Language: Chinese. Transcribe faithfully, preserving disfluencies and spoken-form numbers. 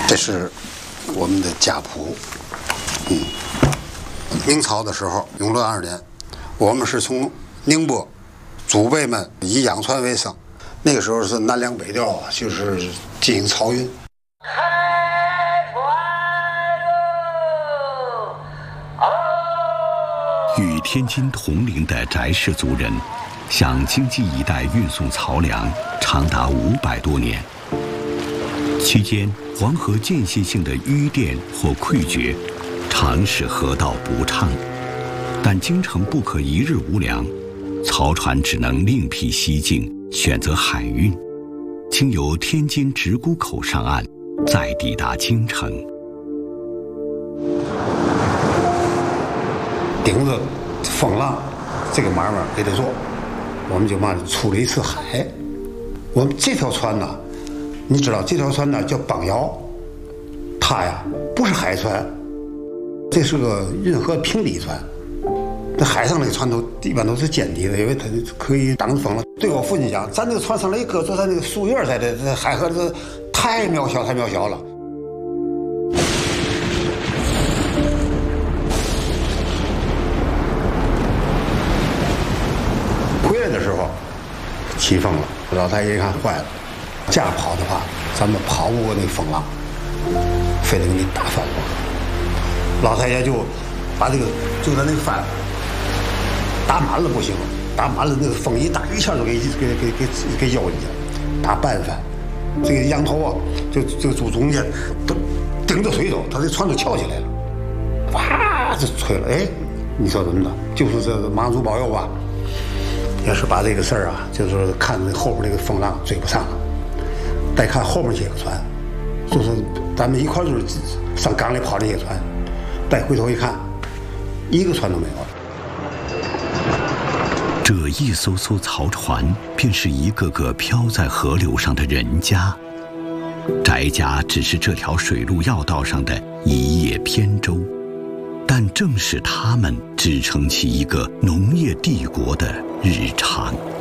这是我们的家谱。嗯，明朝的时候，永乐二年，我们是从宁波，祖辈们以养船为生。那个时候是南粮北调啊，就是进行漕运。 与天津同龄的翟氏族人，向京畿一带运送漕粮长达五百多年。期间，黄河间歇性的淤甸或溃决，常使河道不畅。但京城不可一日无粮，漕船只能另辟蹊径，选择海运，经由天津直沽口上岸，再抵达京城。 顶着风浪，这个买卖给他做，我们就嘛出了一次海。我们这条船呢，你知道这条船呢叫邦瑶，它呀不是海船，这是个运河平底船。那海上那个船头一般都是尖底的，因为它可以挡风了。对我父亲讲，咱那个船上来一搁，就在那个树叶在这，这海河这太渺小，太渺小了。回来的时候起风了，老太爷一看坏了，这样跑的话，咱们跑不过那风浪，非得给你打翻过。老太爷就把这个就在那个帆打满了不行，打满了那个风一大，一下就给给给给给摇进去了。打半帆，这个羊头啊，就这个柱中间都顶着水头，他这船都翘起来了，哇，就吹了。哎，你说怎么的？就是这个妈祖保佑吧。要是把这个事儿啊，就是看着后边那个风浪追不上了，再看后面这个船，就是咱们一块就是上港里跑这些船，再回头一看，一个船都没有了。 这一艘艘漕船，便是一个个漂在河流上的人家。翟家只是这条水路要道上的一叶扁舟，但正是他们支撑起一个农业帝国的日常。